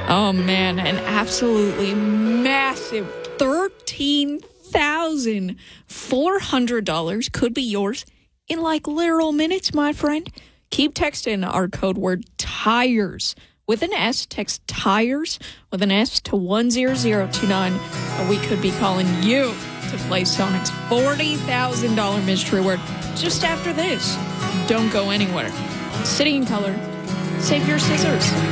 Oh, man, an absolutely massive $13,400 could be yours in like literal minutes, my friend. Keep texting our code word TIRES with an S. Text TIRES with an S to 10029. And we could be calling you to play Sonic's $40,000 mystery word just after this. Don't go anywhere. City and Color. Save your scissors.